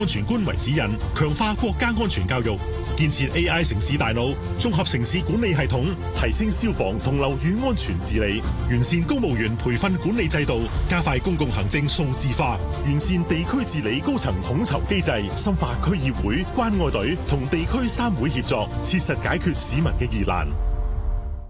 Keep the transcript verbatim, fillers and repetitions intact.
安全官為指引，強化國家安全教育，建設 A I 城市大腦，綜合城市管理系統，提升消防同樓宇安全治理，完善公務員培訓管理制度，加快公共行政數字化，完善地區治理高層統籌機制，深化區議會、關愛隊同地區三會協作，切實解決市民嘅疑難。